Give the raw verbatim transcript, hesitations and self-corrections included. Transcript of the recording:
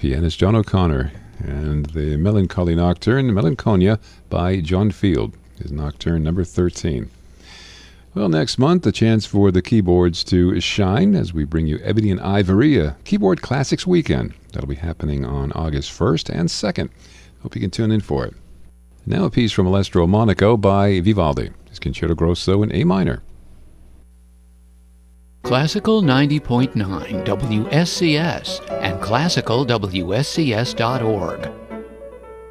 pianist John O'Connor, and the Melancholy Nocturne, Melancholia by John Field, is Nocturne number thirteen. Well, next month, a chance for the keyboards to shine as we bring you Ebony and Ivory, a Keyboard Classics weekend. That'll be happening on August first and second. Hope you can tune in for it. Now a piece from Alessandro Monaco by Vivaldi. His Concerto Grosso in A minor. Classical ninety point nine W S C S and classical W S C S dot org.